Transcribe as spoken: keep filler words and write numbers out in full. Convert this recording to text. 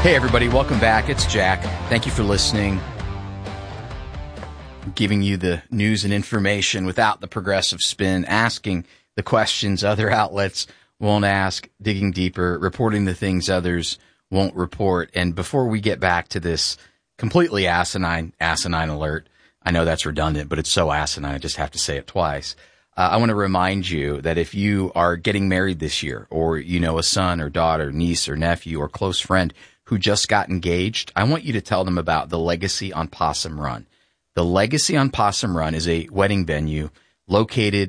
Hey, everybody. Welcome back. It's Jack. Thank you for listening. I'm giving you the news and information without the progressive spin, asking the questions other outlets won't ask, digging deeper, reporting the things others won't report. And before we get back to this completely asinine, asinine alert, I know that's redundant, but it's so asinine, I just have to say it twice. Uh, I want to remind you that if you are getting married this year, or you know a son or daughter, niece or nephew or close friend who just got engaged, I want you to tell them about the Legacy on Possum Run. The Legacy on Possum Run is a wedding venue located